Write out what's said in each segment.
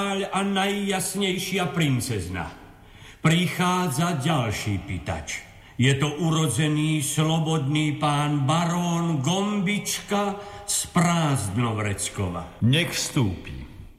kráľ a najjasnejšia princezna. Prichádza ďalší pýtač. Je to urodzený slobodný pán barón Gombička z Prázdnovreckova. Nech vstúpi.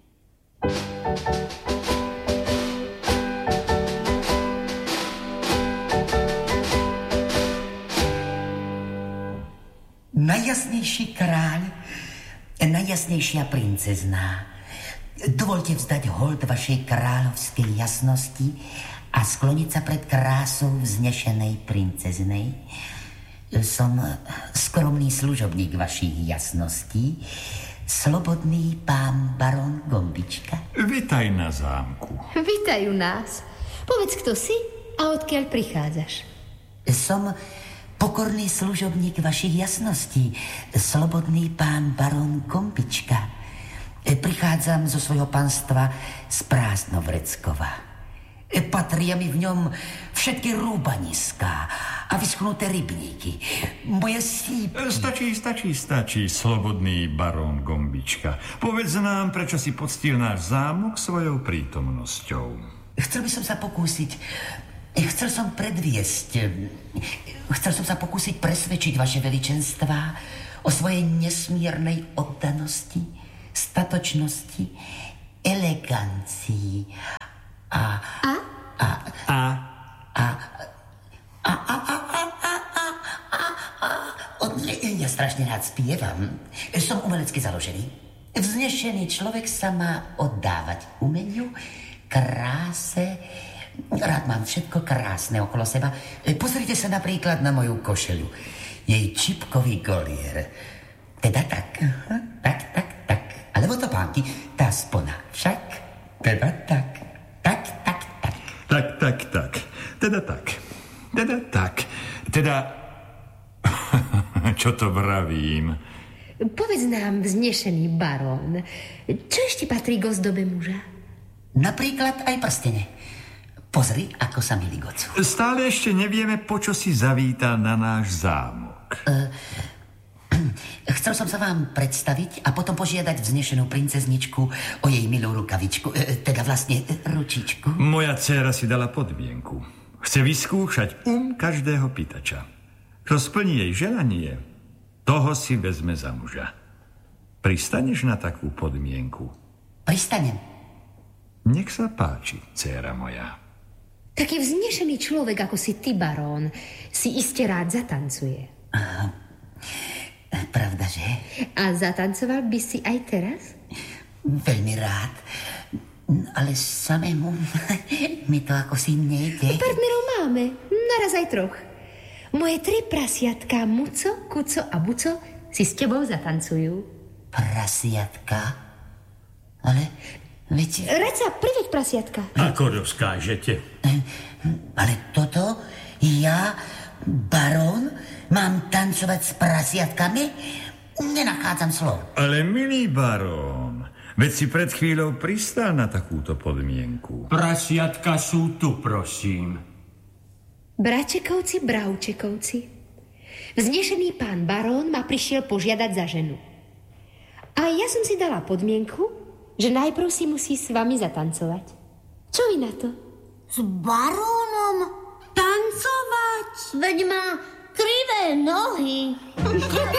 Najjasnejší kráľ, najjasnejšia princezná, dovolte vzdať hold vašej kráľovskej jasnosti a skloniť sa pred krásou vznešenej princeznej. Som skromný služobník vašich jasností, slobodný pán barón Gombička. Vitaj na zámku. Vítaj u nás. Povedz, kto si a odkiaľ prichádzaš. Som pokorný služobník vašich jasností, slobodný pán barón Gombička. Prichádzam zo svojho panstva z Prázdnovreckova. Patria mi v ňom všetky rúbaniská a vyschnuté rybníky. Moje sípky... Stačí, slobodný barón Gombička. Povedz nám, prečo si poctil náš zámok svojou prítomnosťou. Chcel som sa pokúsiť presvedčiť vaše veličenstvá o svojej nesmiernej oddanosti, statočnosti, elegancii Ja strašne rád spievam. Som umelecky založený. Vznešený človek sa má oddávať umeniu, kráse. Rád mám všetko krásne okolo seba. Pozrite sa napríklad na moju košeľu. Jej čipkový golier. Teda tak. Alebo topánky. Tá spona. Však. Teda tak. Teda... Čo to vravím? Povedz nám, vznešený barón, čo ešte patrí k ozdobe muža? Napríklad aj prstene. Pozri, ako sa mi ligocu. Stále ešte nevieme, po čo si zavítal na náš zámok. Chcel som sa vám predstaviť a potom požiadať vznešenú princezničku o jej milú rukavičku, teda vlastne ručičku. Moja dcéra si dala podmienku. Chce vyskúšať každého pýtača. Kto splní jej želanie, toho si vezme za muža. Pristaneš na takú podmienku? Pristanem. Nech sa páči, dcéra moja. Taký vznešený človek, ako si ty, barón, si iste rád zatancuje. Pravda, že? A zatancoval by si aj teraz? Veľmi rád. Ale samému mi to ako si nejde. Partnerov máme, naraz aj troch. Moje 3 prasiatka, Muco, Kuco a Buco, si s tebou zatancujú. Prasiatka? Ale veď... Reca, priveď prasiatka. Ako rozkážete? Ale toto ja, barón, mám tancovať s prasiatkami? Nenachádzam slov. Ale milý barón, veď si pred chvíľou pristal na takúto podmienku. Prasiatka sú tu, prosím. Bračekovci, bravčekovci, vznešený pán barón ma prišiel požiadať za ženu. A ja som si dala podmienku, že najprv si musí s vami zatancovať. Čo vy na to? S barónom? Tancovať? Veď má krivé nohy.